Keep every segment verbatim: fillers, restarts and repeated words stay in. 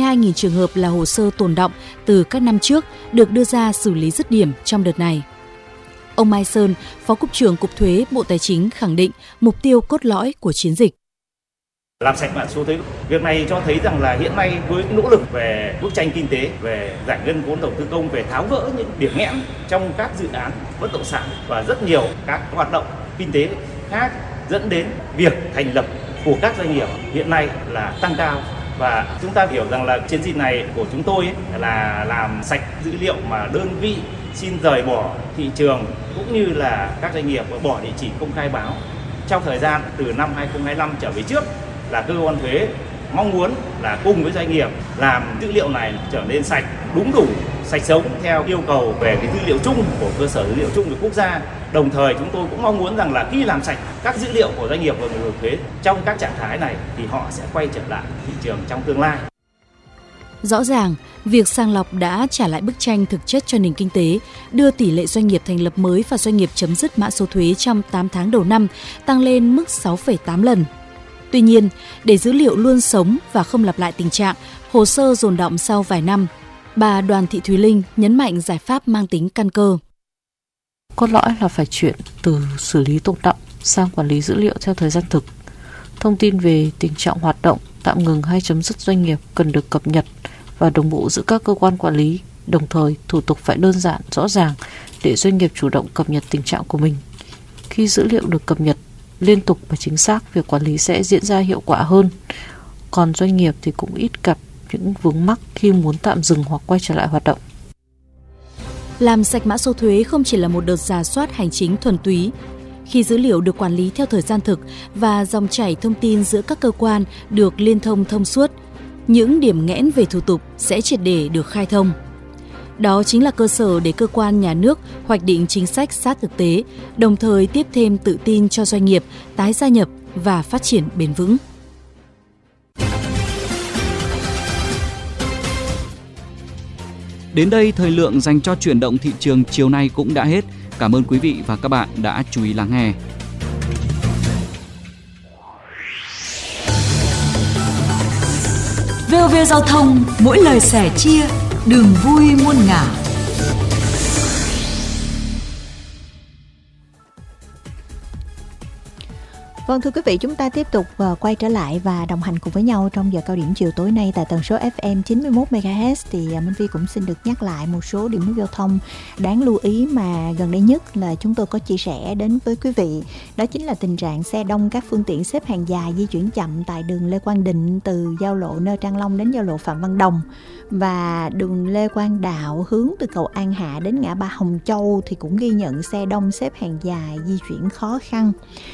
hai nghìn trường hợp là hồ sơ tồn đọng từ các năm trước được đưa ra xử lý dứt điểm trong đợt này. Ông Mai Sơn, Phó Cục trưởng Cục Thuế Bộ Tài chính khẳng định mục tiêu cốt lõi của chiến dịch. Làm sạch mã số thuế, việc này cho thấy rằng là hiện nay với nỗ lực về bức tranh kinh tế, về giải ngân vốn đầu tư công, về tháo gỡ những điểm nghẽn trong các dự án bất động sản và rất nhiều các hoạt động kinh tế khác dẫn đến việc thành lập của các doanh nghiệp hiện nay là tăng cao. Và chúng ta hiểu rằng là chiến dịch này của chúng tôi ấy là làm sạch dữ liệu mà đơn vị xin rời bỏ thị trường cũng như là các doanh nghiệp bỏ địa chỉ công khai báo. Trong thời gian từ năm hai không hai lăm trở về trước là cơ quan thuế mong muốn là cùng với doanh nghiệp làm dữ liệu này trở nên sạch, đúng đủ, sạch sống theo yêu cầu về cái dữ liệu chung của cơ sở dữ liệu chung của quốc gia. Đồng thời chúng tôi cũng mong muốn rằng là khi làm sạch các dữ liệu của doanh nghiệp và người nộp thuế trong các trạng thái này thì họ sẽ quay trở lại thị trường trong tương lai. Rõ ràng, việc sàng lọc đã trả lại bức tranh thực chất cho nền kinh tế, đưa tỷ lệ doanh nghiệp thành lập mới và doanh nghiệp chấm dứt mã số thuế trong tám tháng đầu năm tăng lên mức sáu phẩy tám lần. Tuy nhiên, để dữ liệu luôn sống và không lặp lại tình trạng hồ sơ dồn đọng sau vài năm, bà Đoàn Thị Thùy Linh nhấn mạnh giải pháp mang tính căn cơ. Cốt lõi là phải chuyển từ xử lý tồn đọng sang quản lý dữ liệu theo thời gian thực. Thông tin về tình trạng hoạt động, tạm ngừng hay chấm dứt doanh nghiệp cần được cập nhật và đồng bộ giữa các cơ quan quản lý. Đồng thời, thủ tục phải đơn giản, rõ ràng để doanh nghiệp chủ động cập nhật tình trạng của mình. Khi dữ liệu được cập nhật liên tục và chính xác, việc quản lý sẽ diễn ra hiệu quả hơn. Còn doanh nghiệp thì cũng ít gặp những vướng mắc khi muốn tạm dừng hoặc quay trở lại hoạt động. Làm sạch mã số thuế không chỉ là một đợt rà soát hành chính thuần túy. Khi dữ liệu được quản lý theo thời gian thực và dòng chảy thông tin giữa các cơ quan được liên thông thông suốt, những điểm nghẽn về thủ tục sẽ triệt để được khai thông. Đó chính là cơ sở để cơ quan nhà nước hoạch định chính sách sát thực tế, đồng thời tiếp thêm tự tin cho doanh nghiệp tái gia nhập và phát triển bền vững. Đến đây, thời lượng dành cho chuyển động thị trường chiều nay cũng đã hết. Cảm ơn quý vị và các bạn đã chú ý lắng nghe. vê o vê Giao thông, mỗi lời sẻ chia, đường vui muôn ngả. Vâng, thưa quý vị, chúng ta tiếp tục uh, quay trở lại và đồng hành cùng với nhau trong giờ cao điểm chiều tối nay tại tần số ép em chín mươi mốt mê ga héc. Thì uh, Minh Phi cũng xin được nhắc lại một số điểm nút giao thông đáng lưu ý mà gần đây nhất là chúng tôi có chia sẻ đến với quý vị. Đó chính là tình trạng xe đông, các phương tiện xếp hàng dài di chuyển chậm tại đường Lê Quang Định từ giao lộ Nơ Trang Long đến giao lộ Phạm Văn Đồng, và đường Lê Quang Đạo hướng từ cầu An Hạ đến ngã ba Hồng Châu thì cũng ghi nhận xe đông xếp hàng dài di chuyển khó khăn.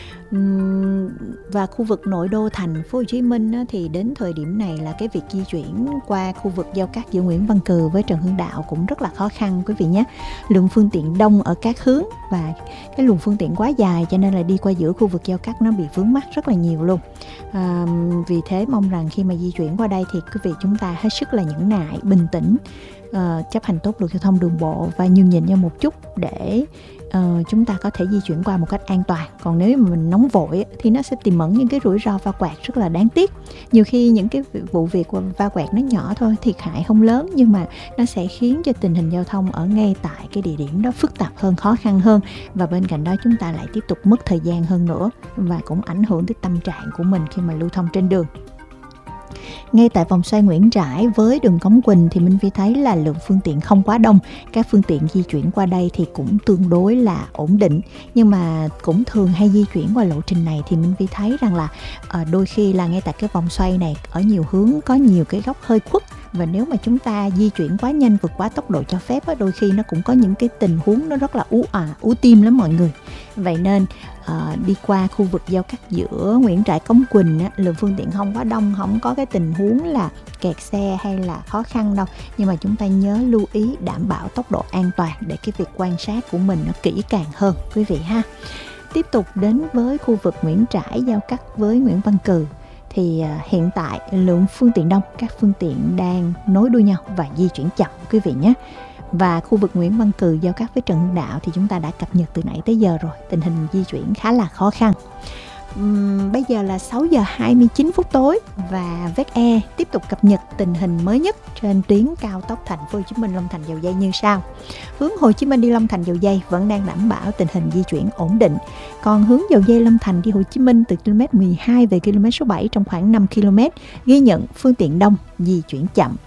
Và khu vực nội đô thành phố Hồ Chí Minh á, thì đến thời điểm này là cái việc di chuyển qua khu vực giao cắt giữa Nguyễn Văn Cừ với Trần Hưng Đạo cũng rất là khó khăn quý vị nhé. Lượng phương tiện đông ở các hướng và cái luồng phương tiện quá dài cho nên là đi qua giữa khu vực giao cắt nó bị vướng mắc rất là nhiều luôn. À, vì thế mong rằng khi mà di chuyển qua đây thì quý vị chúng ta hết sức là nhẫn nại, bình tĩnh, uh, chấp hành tốt luật giao thông đường bộ và nhường nhịn nhau một chút để Uh, chúng ta có thể di chuyển qua một cách an toàn. Còn nếu mà mình nóng vội thì nó sẽ tiềm ẩn những cái rủi ro va quẹt rất là đáng tiếc. Nhiều khi những cái vụ việc va quẹt nó nhỏ thôi, thiệt hại không lớn, nhưng mà nó sẽ khiến cho tình hình giao thông ở ngay tại cái địa điểm đó phức tạp hơn, khó khăn hơn, và bên cạnh đó chúng ta lại tiếp tục mất thời gian hơn nữa và cũng ảnh hưởng tới tâm trạng của mình khi mà lưu thông trên đường. Ngay tại vòng xoay Nguyễn Trãi với đường Cống Quỳnh thì Minh Phi thấy là lượng phương tiện không quá đông. Các phương tiện di chuyển qua đây thì cũng tương đối là ổn định. Nhưng mà cũng thường hay di chuyển qua lộ trình này thì Minh Phi thấy rằng là à, đôi khi là ngay tại cái vòng xoay này ở nhiều hướng có nhiều cái góc hơi khuất. Và nếu mà chúng ta di chuyển quá nhanh, vượt quá tốc độ cho phép á, đôi khi nó cũng có những cái tình huống nó rất là ú ả, ú tim lắm mọi người. Vậy nên à, đi qua khu vực giao cắt giữa Nguyễn Trãi Cống Quỳnh á, lượng phương tiện không quá đông, không có cái tình huống là kẹt xe hay là khó khăn đâu. Nhưng mà chúng ta nhớ lưu ý đảm bảo tốc độ an toàn để cái việc quan sát của mình nó kỹ càng hơn quý vị ha. Tiếp tục đến với khu vực Nguyễn Trãi giao cắt với Nguyễn Văn Cừ thì hiện tại lượng phương tiện đông, các phương tiện đang nối đuôi nhau và di chuyển chậm quý vị nhé. Và khu vực Nguyễn Văn Cừ giao cắt với Trần Hưng Đạo thì chúng ta đã cập nhật từ nãy tới giờ rồi, tình hình di chuyển khá là khó khăn. Uhm, bây giờ là sáu giờ hai mươi chín phút tối và vê e e tiếp tục cập nhật tình hình mới nhất trên tuyến cao tốc Thành phố Hồ Chí Minh Long Thành Dầu Giây như sau. Hướng Hồ Chí Minh đi Long Thành Dầu Giây vẫn đang đảm bảo tình hình di chuyển ổn định. Còn hướng Dầu Giây Long Thành đi Hồ Chí Minh từ km mười hai về km số bảy trong khoảng năm ki lô mét, ghi nhận phương tiện đông di chuyển chậm.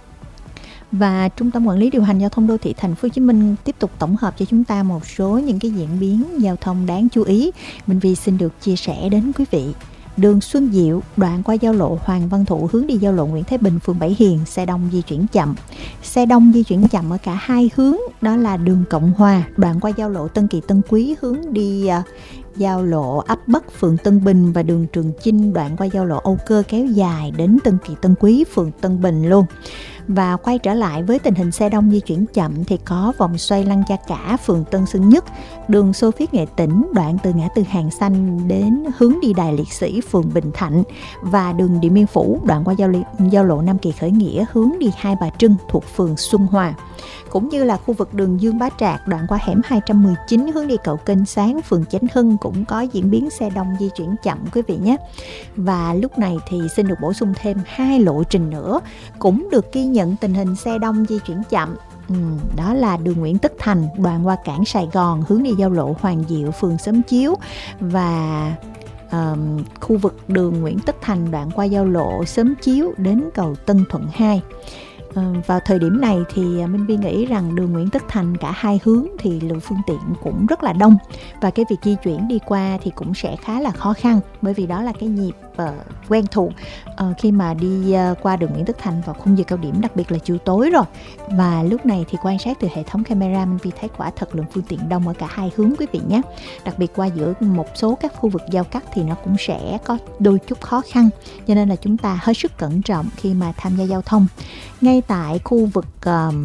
Và Trung tâm Quản lý Điều hành Giao thông Đô thị Thành phố Hồ Chí Minh tiếp tục tổng hợp cho chúng ta một số những cái diễn biến giao thông đáng chú ý. Minh Vi xin được chia sẻ đến quý vị. Đường Xuân Diệu, đoạn qua giao lộ Hoàng Văn Thụ hướng đi giao lộ Nguyễn Thái Bình, phường Bảy Hiền, xe đông di chuyển chậm. Xe đông di chuyển chậm ở cả hai hướng, đó là đường Cộng Hòa, đoạn qua giao lộ Tân Kỳ Tân Quý hướng đi uh, giao lộ Ấp Bắc, phường Tân Bình, và đường Trường Chinh đoạn qua giao lộ Âu Cơ kéo dài đến Tân Kỳ Tân Quý, phường Tân Bình luôn. Và quay trở lại với tình hình xe đông di chuyển chậm thì có vòng xoay Lăng Cha Cả, phường Tân Sơn Nhất, đường Xô Viết Nghệ Tĩnh đoạn từ ngã tư Hàng Xanh đến hướng đi Đài Liệt Sĩ, phường Bình Thạnh, và đường Điện Biên Phủ đoạn qua giao, li, giao lộ Nam Kỳ Khởi Nghĩa hướng đi Hai Bà Trưng thuộc phường Xuân Hòa. Cũng như là khu vực đường Dương Bá Trạc đoạn qua hẻm hai trăm mười chín hướng đi cầu Kênh Sáng, phường Chánh Hưng cũng có diễn biến xe đông di chuyển chậm quý vị nhé. Và lúc này thì xin được bổ sung thêm hai lộ trình nữa cũng được ghi nhận tình hình xe đông di chuyển chậm. Ừ, đó là đường Nguyễn Tất Thành đoạn qua cảng Sài Gòn hướng đi giao lộ Hoàng Diệu, phường Xóm Chiếu, và uh, khu vực đường Nguyễn Tất Thành đoạn qua giao lộ Xóm Chiếu đến cầu Tân Thuận hai. Uh, vào thời điểm này thì Minh Vi nghĩ rằng đường Nguyễn Tất Thành cả hai hướng thì lượng phương tiện cũng rất là đông, và cái việc di chuyển đi qua thì cũng sẽ khá là khó khăn, bởi vì đó là cái nhịp uh, quen thuộc uh, khi mà đi uh, qua đường Nguyễn Tất Thành vào khung giờ cao điểm, đặc biệt là chiều tối rồi. Và lúc này thì quan sát từ hệ thống camera, Minh Vi thấy quả thật lượng phương tiện đông ở cả hai hướng quý vị nhé. Đặc biệt qua giữa một số các khu vực giao cắt thì nó cũng sẽ có đôi chút khó khăn, cho nên là chúng ta hết sức cẩn trọng khi mà tham gia giao thông. Ngay tại khu vực uh,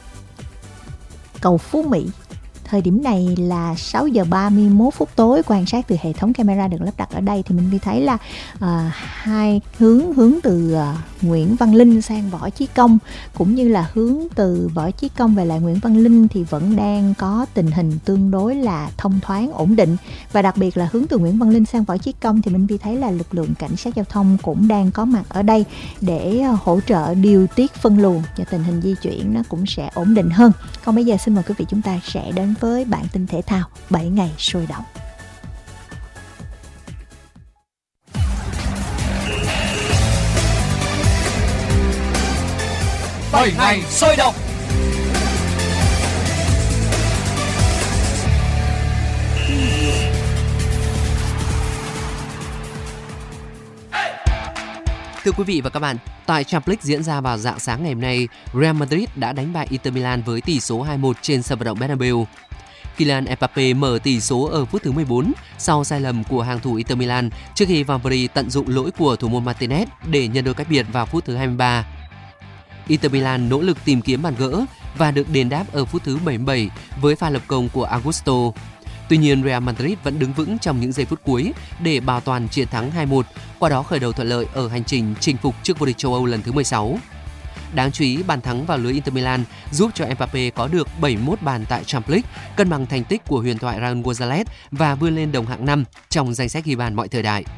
cầu Phú Mỹ, thời điểm này là sáu giờ ba mươi mốt phút tối, quan sát từ hệ thống camera được lắp đặt ở đây thì mình mới thấy là uh, hai hướng hướng từ uh, Nguyễn Văn Linh sang Võ Chí Công, cũng như là hướng từ Võ Chí Công về lại Nguyễn Văn Linh thì vẫn đang có tình hình tương đối là thông thoáng ổn định. Và đặc biệt là hướng từ Nguyễn Văn Linh sang Võ Chí Công thì mình thấy là lực lượng cảnh sát giao thông cũng đang có mặt ở đây để uh, hỗ trợ điều tiết phân luồng cho tình hình di chuyển nó cũng sẽ ổn định hơn. Còn bây giờ xin mời quý vị chúng ta sẽ đến với bản tin thể thao bảy ngày sôi động. bảy ngày sôi động. Thưa quý vị và các bạn, tại Champions League diễn ra vào rạng sáng ngày hôm nay, Real Madrid đã đánh bại Inter Milan với tỷ số hai một trên sân vận động Bernabeu. Kylian Mbappé mở tỷ số ở phút thứ mười bốn sau sai lầm của hàng thủ Inter Milan trước khi Valverde tận dụng lỗi của thủ môn Martinez để nhận được cách biệt vào phút thứ hai mươi ba. Inter Milan nỗ lực tìm kiếm bàn gỡ và được đền đáp ở phút thứ bảy mươi bảy với pha lập công của Augusto. Tuy nhiên, Real Madrid vẫn đứng vững trong những giây phút cuối để bảo toàn chiến thắng hai một, qua đó khởi đầu thuận lợi ở hành trình chinh phục chức vô địch châu Âu lần thứ mười sáu. Đáng chú ý, bàn thắng vào lưới Inter Milan giúp cho Mbappé có được bảy mươi mốt bàn tại Champions League, cân bằng thành tích của huyền thoại Raul Gonzalez và vươn lên đồng hạng năm trong danh sách ghi bàn mọi thời đại.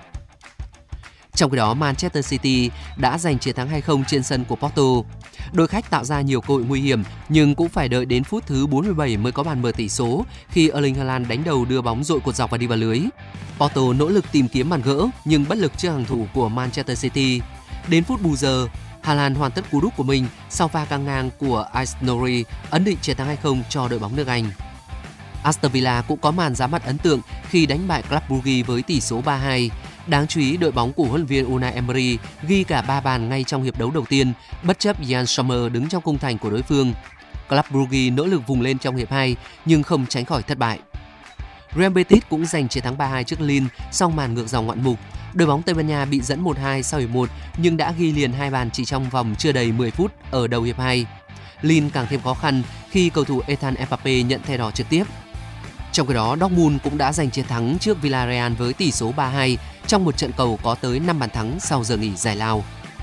Trong khi đó, Manchester City đã giành chiến thắng hai không trên sân của Porto. Đội khách tạo ra nhiều cơ hội nguy hiểm nhưng cũng phải đợi đến phút thứ bốn mươi bảy mới có bàn mở tỷ số khi Erling Haaland đánh đầu đưa bóng dội cột dọc và đi vào lưới. Porto nỗ lực tìm kiếm bàn gỡ nhưng bất lực trước hàng thủ của Manchester City. Đến phút bù giờ, Haaland hoàn tất cú đúp của mình sau pha căng ngang của Aït-Nouri ấn định chiến thắng hai không cho đội bóng nước Anh. Aston Villa cũng có màn ra mắt ấn tượng khi đánh bại Club Brugge với tỷ số ba hai. Đáng chú ý, đội bóng của huấn luyện viên Unai Emery ghi cả ba bàn ngay trong hiệp đấu đầu tiên, bất chấp Jan Sommer đứng trong khung thành của đối phương. Club Brugge nỗ lực vùng lên trong hiệp hai nhưng không tránh khỏi thất bại. Real Betis cũng giành chiến thắng ba hai trước Lille sau màn ngược dòng ngoạn mục. Đội bóng Tây Ban Nha bị dẫn một hai sau hiệp một nhưng đã ghi liền hai bàn chỉ trong vòng chưa đầy mười phút ở đầu hiệp hai. Lille càng thêm khó khăn khi cầu thủ Ethan Mbappé nhận thẻ đỏ trực tiếp. Trong khi đó, Dortmund cũng đã giành chiến thắng trước Villarreal với tỷ số ba hai trong một trận cầu có tới năm bàn thắng sau giờ nghỉ giải lao.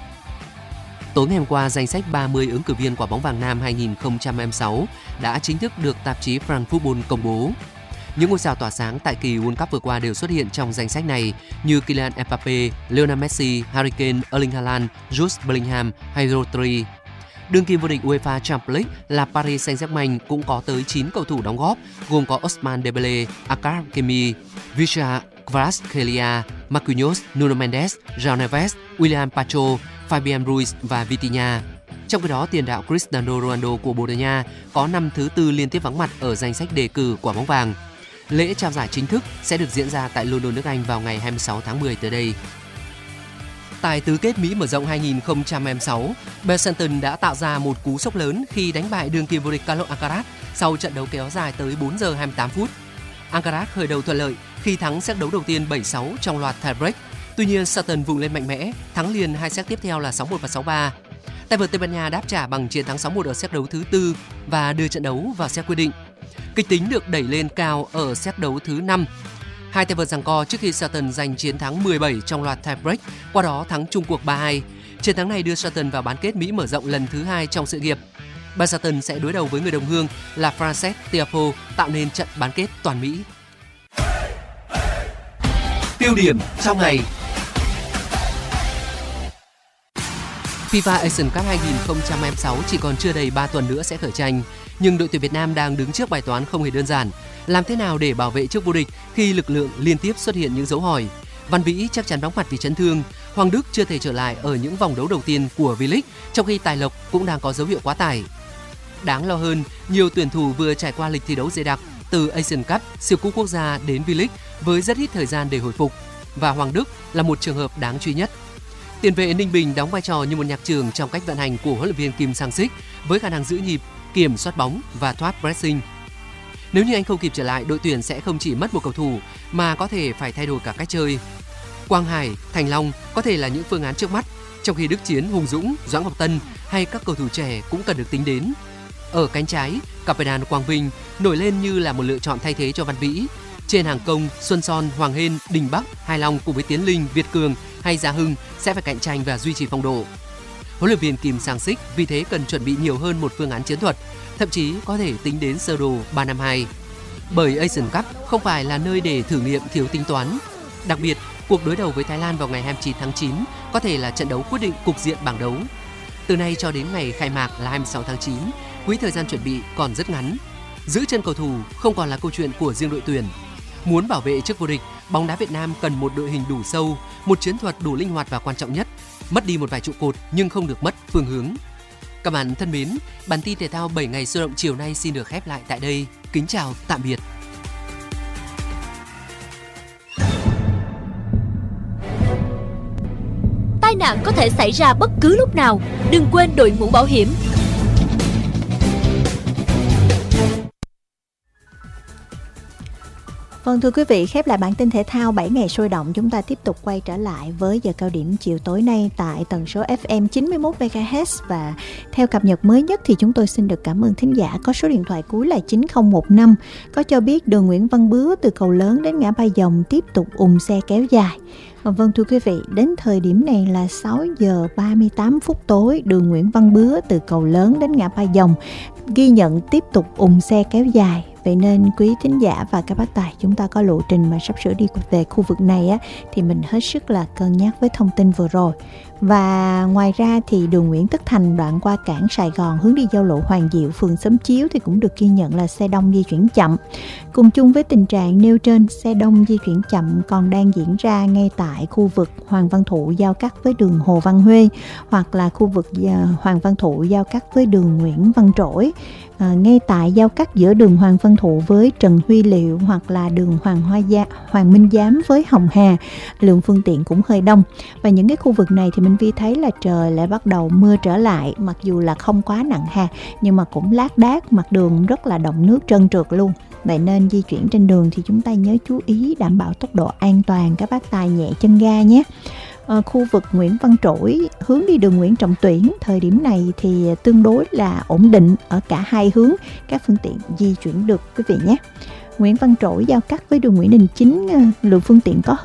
Tối ngày hôm qua, danh sách ba mươi ứng cử viên quả bóng vàng nam hai không hai sáu đã chính thức được tạp chí France Football công bố. Những ngôi sao tỏa sáng tại kỳ World Cup vừa qua đều xuất hiện trong danh sách này như Kylian Mbappé, Lionel Messi, Harry Kane, Erling Haaland, Jude Bellingham hay Rodri. Đương kim vô địch UEFA Champions League là Paris Saint-Germain cũng có tới chín cầu thủ đóng góp, gồm có Ousmane Dembélé, Achraf Hakimi, Visca Kvaratskhelia, Marquinhos, Nuno Mendes, João Neves, William Pacho, Fabian Ruiz và Vitinha. Trong khi đó, tiền đạo Cristiano Ronaldo của Bồ Đào Nha có năm thứ tư liên tiếp vắng mặt ở danh sách đề cử quả bóng vàng. Lễ trao giải chính thức sẽ được diễn ra tại London, nước Anh vào ngày hai mươi sáu tháng mười tới đây. Tại tứ kết Mỹ mở rộng hai không hai sáu, Besanton đã tạo ra một cú sốc lớn khi đánh bại đương kim vô địch Carlos Alcaraz sau trận đấu kéo dài tới bốn giờ hai mươi tám phút. Alcaraz khởi đầu thuận lợi khi thắng set đấu đầu tiên bảy sáu trong loạt tiebreak. Tuy nhiên, Sutton vùng lên mạnh mẽ, thắng liền hai set tiếp theo là sáu một và sáu ba. Tay vợt Tây Ban Nha đáp trả bằng chiến thắng sáu một ở set đấu thứ tư và đưa trận đấu vào set quyết định. Kịch tính được đẩy lên cao ở set đấu thứ năm. Hai tay vợt giằng co trước khi Sutton giành chiến thắng mười bảy trong loạt tiebreak, qua đó thắng chung cuộc ba hai. Chiến thắng này đưa Sutton vào bán kết Mỹ mở rộng lần thứ hai trong sự nghiệp. Besanton sẽ đối đầu với người đồng hương là Frances Tiafoe, tạo nên trận bán kết toàn Mỹ. Tiêu điểm trong ngày. FIFA Asian Cup hai không hai sáu chỉ còn chưa đầy ba tuần nữa sẽ khởi tranh, nhưng đội tuyển Việt Nam đang đứng trước bài toán không hề đơn giản. Làm thế nào để bảo vệ chức vô địch khi lực lượng liên tiếp xuất hiện những dấu hỏi? Văn Vĩ chắc chắn vắng mặt vì chấn thương. Hoàng Đức chưa thể trở lại ở những vòng đấu đầu tiên của V-League, trong khi Tài Lộc cũng đang có dấu hiệu quá tải. Đáng lo hơn, nhiều tuyển thủ vừa trải qua lịch thi đấu dày đặc từ Asian Cup, siêu cúp quốc gia đến V-League với rất ít thời gian để hồi phục, và Hoàng Đức là một trường hợp đáng chú ý nhất. Tiền vệ Ninh Bình đóng vai trò như một nhạc trưởng trong cách vận hành của huấn luyện viên Kim Sang-sik với khả năng giữ nhịp, kiểm soát bóng và thoát pressing. Nếu như anh không kịp trở lại, đội tuyển sẽ không chỉ mất một cầu thủ mà có thể phải thay đổi cả cách chơi. Quang Hải, Thành Long có thể là những phương án trước mắt, trong khi Đức Chiến, Hùng Dũng, Doãn Ngọc Tân hay các cầu thủ trẻ cũng cần được tính đến. Ở cánh trái, cặp pedal Quang Vinh nổi lên như là một lựa chọn thay thế cho Văn Vĩ. Trên hàng công, Xuân Son, Hoàng Hên, Đình Bắc, Hai Long cùng với Tiến Linh, Việt Cường hay Gia Hưng sẽ phải cạnh tranh và duy trì phong độ. Huấn luyện viên Kim Sang-sik vì thế cần chuẩn bị nhiều hơn một phương án chiến thuật, thậm chí có thể tính đến sơ đồ ba năm hai. Bởi Asian Cup không phải là nơi để thử nghiệm thiếu tính toán. Đặc biệt, cuộc đối đầu với Thái Lan vào ngày hai mươi chín tháng chín có thể là trận đấu quyết định cục diện bảng đấu. Từ nay cho đến ngày khai mạc là hai mươi sáu tháng chín, quỹ thời gian chuẩn bị còn rất ngắn. Giữ chân cầu thủ không còn là câu chuyện của riêng đội tuyển. Muốn bảo vệ chức vô địch, bóng đá Việt Nam cần một đội hình đủ sâu, một chiến thuật đủ linh hoạt và quan trọng nhất, mất đi một vài trụ cột nhưng không được mất phương hướng. Các bạn thân mến, bản tin thể thao bảy ngày sôi động chiều nay xin được khép lại tại đây. Kính chào, tạm biệt. Tai nạn có thể xảy ra bất cứ lúc nào, đừng quên đội mũ bảo hiểm. Vâng, thưa quý vị, khép lại bản tin thể thao bảy ngày sôi động, chúng ta tiếp tục quay trở lại với giờ cao điểm chiều tối nay tại tần số ép em chín mươi mốt mê ga héc, và theo cập nhật mới nhất thì chúng tôi xin được cảm ơn thính giả có số điện thoại cuối là chín không một năm có cho biết đường Nguyễn Văn Bứa từ cầu lớn đến ngã ba Dòng tiếp tục ùn xe kéo dài. Vâng, thưa quý vị, đến thời điểm này là sáu giờ ba mươi tám phút tối, đường Nguyễn Văn Bứa từ cầu lớn đến ngã ba Dòng ghi nhận tiếp tục ùn xe kéo dài. Vậy nên quý thính giả và các bác tài, chúng ta có lộ trình mà sắp sửa đi về khu vực này á, thì mình hết sức là cân nhắc với thông tin vừa rồi. Và ngoài ra thì đường Nguyễn Tất Thành đoạn qua cảng Sài Gòn hướng đi giao lộ Hoàng Diệu, phường Xóm Chiếu thì cũng được ghi nhận là xe đông di chuyển chậm. Cùng chung với tình trạng nêu trên, xe đông di chuyển chậm còn đang diễn ra ngay tại khu vực Hoàng Văn Thụ giao cắt với đường Hồ Văn Huê, hoặc là khu vực Hoàng Văn Thụ giao cắt với đường Nguyễn Văn Trỗi. À, ngay tại giao cắt giữa đường Hoàng Văn Thụ với Trần Huy Liệu, hoặc là đường Hoàng Hoa Gia, Hoàng Minh Giám với Hồng Hà, lượng phương tiện cũng hơi đông. Và những cái khu vực này thì Minh Vi thấy là trời lại bắt đầu mưa trở lại, mặc dù là không quá nặng ha, nhưng mà cũng lác đác, mặt đường rất là đọng nước trơn trượt luôn. Vậy nên di chuyển trên đường thì chúng ta nhớ chú ý đảm bảo tốc độ an toàn, các bác tài nhẹ chân ga nhé. À, khu vực Nguyễn Văn Trỗi hướng đi đường Nguyễn Trọng Tuyển thời điểm này thì tương đối là ổn định ở cả hai hướng, các phương tiện di chuyển được quý vị nhé. Nguyễn Văn Trỗi giao cắt với đường Nguyễn Đình Chính, lượng phương tiện có